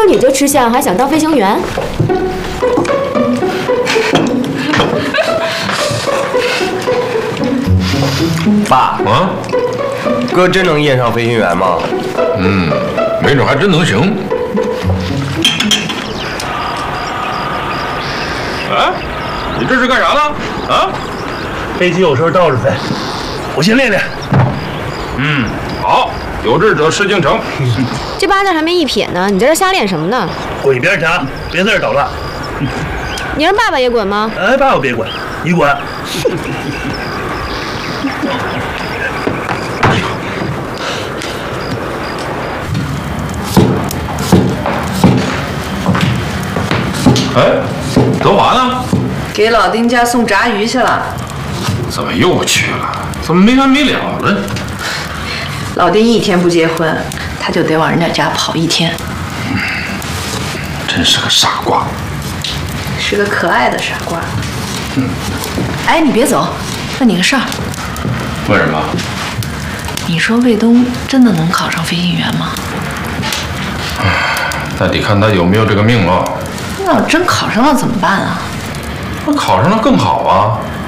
照你这吃相，还想当飞行员？ 爸，哥真能验上飞行员吗？ 没准还真能行。哎，你这是干啥呢？啊？ 飞机有时候倒着飞，我先练练。 好，有志者事竟成。 这八字还没一撇呢，你在这瞎练什么呢？ 滚一边去啊！别在这捣乱。 你让爸爸也滚吗？ 哎，爸爸别滚，你滚。 哎，德华呢？ 给老丁家送炸鱼去了。 怎么又去了？怎么没完没了了？ 老丁一天不结婚，他就得往人家家跑一天。 真是个傻瓜。 是个可爱的傻瓜。哎，你别走，问你个事儿。 问什么？ 你说卫东真的能考上飞行员吗？ 那得看他有没有这个命了。 那要真考上了怎么办啊？ 那考上了更好啊！